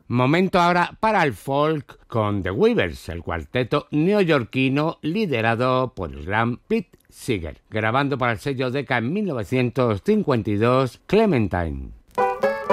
Momento ahora para el folk con The Weavers, el cuarteto neoyorquino liderado por el gran Pete Seeger, grabando para el sello Decca en 1952 Clementine.